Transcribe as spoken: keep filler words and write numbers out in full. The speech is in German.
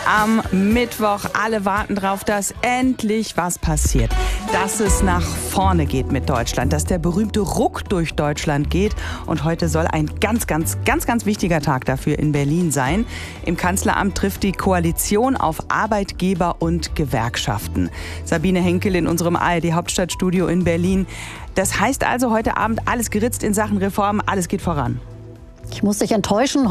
am Mittwoch. Alle warten drauf, dass endlich was passiert. Dass es nach vorne geht mit Deutschland, dass der berühmte Ruck durch Deutschland geht. Und heute soll ein ganz, ganz, ganz, ganz wichtiger Tag dafür in Berlin sein. Im Kanzleramt trifft die Koalition auf Arbeitgeber und Gewerkschaften. Sabine Henkel in unserem A R D-Hauptstadtstudio in Berlin. Das heißt also heute Abend alles geritzt in Sachen Reform, alles geht voran. Ich muss dich enttäuschen.